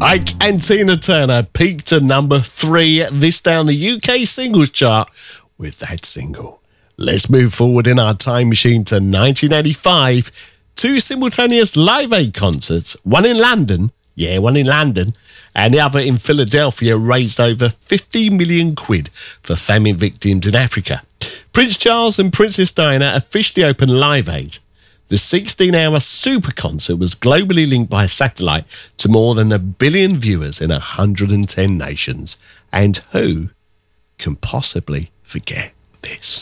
Ike and Tina Turner peaked to number 3 this down the UK singles chart with that single. Let's move forward in our time machine to 1985. 2 simultaneous Live Aid concerts, one in London, and the other in Philadelphia, raised over 50 million quid for famine victims in Africa. Prince Charles and Princess Diana officially opened Live Aid. The 16-hour super concert was globally linked by satellite to more than 1 billion viewers in 110 nations. And who can possibly forget this?